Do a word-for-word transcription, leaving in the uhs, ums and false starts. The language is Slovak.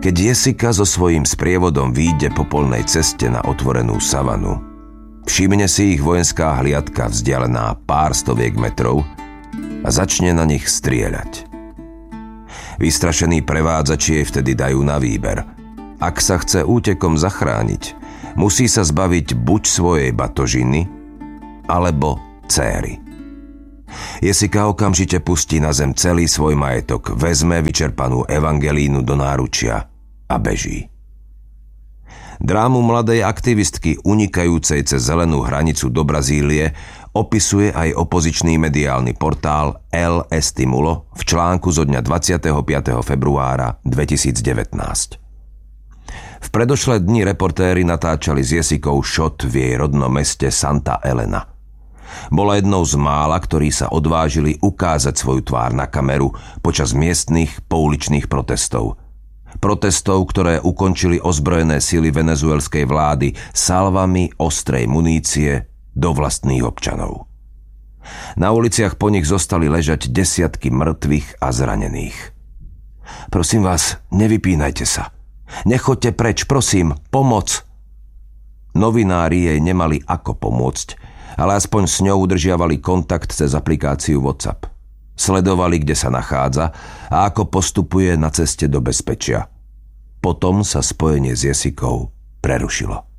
Keď Jessica so svojím sprievodom vyjde po polnej ceste na otvorenú savanu, všimne si ich vojenská hliadka vzdialená pár stoviek metrov a začne na nich strieľať. Vystrašení prevádzači jej vtedy dajú na výber. Ak sa chce útekom zachrániť, musí sa zbaviť buď svojej batožiny, alebo céry. Jessica okamžite pustí na zem celý svoj majetok, vezme vyčerpanú Evangelínu do náručia a beží. Drámu mladej aktivistky unikajúcej cez zelenú hranicu do Brazílie opisuje aj opozičný mediálny portál El Estimulo v článku zo dňa dvadsiateho piateho februára dvetisícdevätnásť. V predošlé dni reportéri natáčali s Jessicou šot v jej rodnom meste Santa Elena. Bola jednou z mála, ktorí sa odvážili ukázať svoju tvár na kameru počas miestnych pouličných protestov. Protestov, ktoré ukončili ozbrojené sily venezuelskej vlády salvami ostrej munície do vlastných občanov. Na uliciach po nich zostali ležať desiatky mŕtvych a zranených. Prosím vás, nevypínajte sa. Nechoďte preč, prosím, pomoc. Novinári jej nemali ako pomôcť, ale aspoň s ňou udržiavali kontakt cez aplikáciu WhatsApp. Sledovali, kde sa nachádza a ako postupuje na ceste do bezpečia. Potom sa spojenie s Jessicou prerušilo.